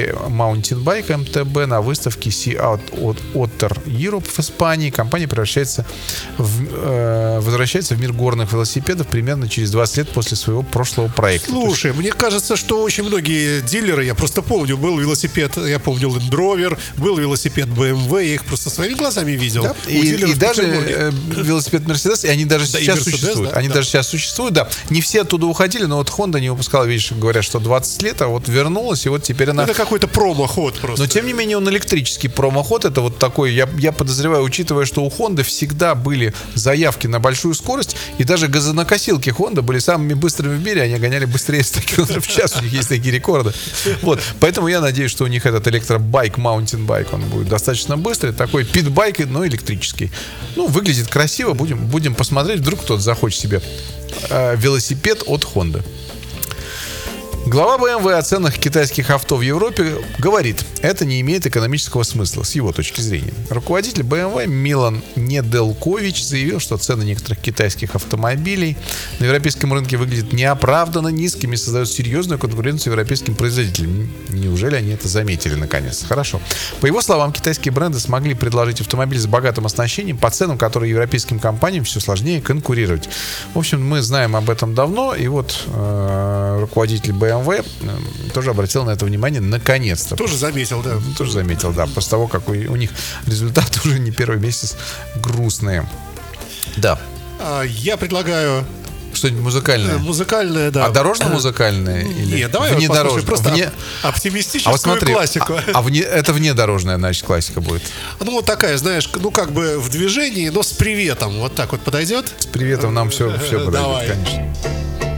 Mountain Bike МТБ на выставке Sea Otter Europe в Испании. Компания возвращается в мир горных велосипедов примерно через 20 лет после своего прошлого проекта. Слушай, мне кажется, что очень многие дилеры, я просто помню, был велосипед, я помню Land Rover, был велосипед BMW, я их просто своими глазами видел. Да. И даже велосипед Mercedes, и они даже сейчас существуют. Они даже сейчас существуют, да. Не все оттуда уходили, но вот Honda не выпускала, видишь, говорят, что 20 лет, а вот вернулась, и вот теперь она... Это какой-то промоход просто. Но тем не менее он электрический промоход, это вот такой, я подозреваю, учитывая, что у Honda всегда были заявки на большую скорость, и даже газонокосилки Honda были самыми быстрыми в мире, они гоняли быстрее 100 км в час, у них есть такие рекорды. Вот, поэтому я надеюсь, что у них этот электробайк, Mountain Bike, он будет достаточно быстрый, такой питбайк, но электрический. Ну, выглядит красиво, будем посмотреть, вдруг кто-то захочет себе велосипед от Honda. Глава BMW о ценах китайских авто в Европе говорит, это не имеет экономического смысла с его точки зрения. Руководитель BMW Милан Неделкович заявил, что цены некоторых китайских автомобилей на европейском рынке выглядят неоправданно низкими и создают серьезную конкуренцию европейским производителям. Неужели они это заметили наконец? Хорошо. По его словам, китайские бренды смогли предложить автомобиль с богатым оснащением по ценам, которые европейским компаниям все сложнее конкурировать. В общем, мы знаем об этом давно, и вот руководитель BMW тоже обратил на это внимание наконец-то. Тоже заметил, да. Тоже заметил, да. После того, как у них результаты уже не первый месяц грустные. Да. Я предлагаю... Что-нибудь музыкальное? Музыкальное, да. А дорожно-музыкальное? Или нет, давай внедорожное? Просто оптимистическую вот смотри, классику. Это внедорожная, значит, классика будет. Ну, вот такая, знаешь, ну, как бы в движении, но с приветом. Вот так вот подойдет? С приветом нам все подойдет, Давай. конечно.